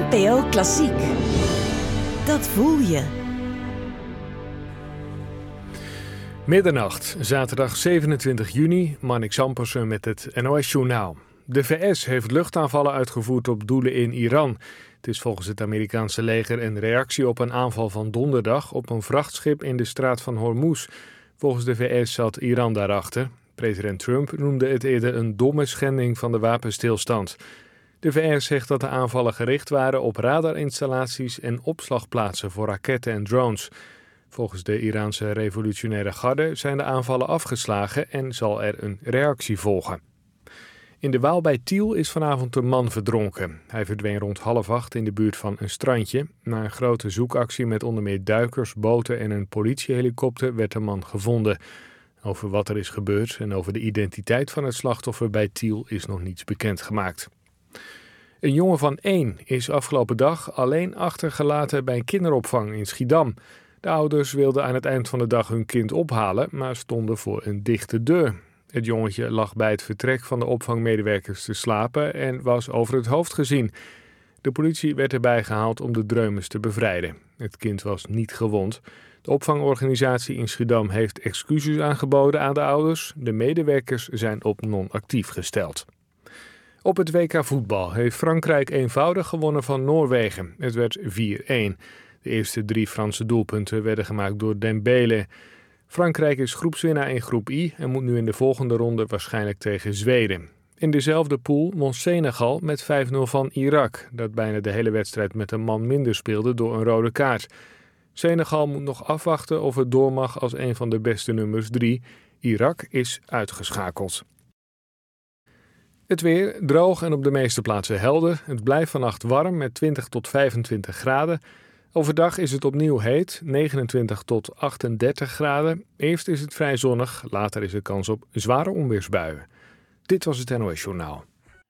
NPO Klassiek. Dat voel je. Middernacht, zaterdag 27 juni, Marnix Zampersen met het NOS-journaal. De VS heeft luchtaanvallen uitgevoerd op doelen in Iran. Het is volgens het Amerikaanse leger een reactie op een aanval van donderdag op een vrachtschip in de straat van Hormuz. Volgens de VS zat Iran daarachter. President Trump noemde het eerder een domme schending van de wapenstilstand. De VS zegt dat de aanvallen gericht waren op radarinstallaties en opslagplaatsen voor raketten en drones. Volgens de Iraanse revolutionaire garde zijn de aanvallen afgeslagen en zal er een reactie volgen. In de Waal bij Tiel is vanavond een man verdronken. Hij verdween rond 7:30 in de buurt van een strandje. Na een grote zoekactie met onder meer duikers, boten en een politiehelikopter werd de man gevonden. Over wat er is gebeurd en over de identiteit van het slachtoffer bij Tiel is nog niets bekendgemaakt. Een jongen van 1 is afgelopen dag alleen achtergelaten bij een kinderopvang in Schiedam. De ouders wilden aan het eind van de dag hun kind ophalen, maar stonden voor een dichte deur. Het jongetje lag bij het vertrek van de opvangmedewerkers te slapen en was over het hoofd gezien. De politie werd erbij gehaald om de dreumes te bevrijden. Het kind was niet gewond. De opvangorganisatie in Schiedam heeft excuses aangeboden aan de ouders. De medewerkers zijn op non-actief gesteld. Op het WK voetbal heeft Frankrijk eenvoudig gewonnen van Noorwegen. Het werd 4-1. De eerste 3 Franse doelpunten werden gemaakt door Dembélé. Frankrijk is groepswinnaar in groep I en moet nu in de volgende ronde waarschijnlijk tegen Zweden. In dezelfde pool won Senegal met 5-0 van Irak, dat bijna de hele wedstrijd met een man minder speelde door een rode kaart. Senegal moet nog afwachten of het door mag als een van de beste nummers 3. Irak is uitgeschakeld. Het weer droog en op de meeste plaatsen helder. Het blijft vannacht warm met 20 tot 25 graden. Overdag is het opnieuw heet, 29 tot 38 graden. Eerst is het vrij zonnig, later is er kans op zware onweersbuien. Dit was het NOS Journaal.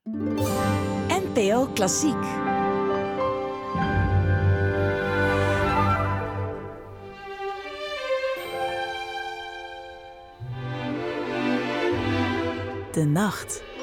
NPO Klassiek. De nacht.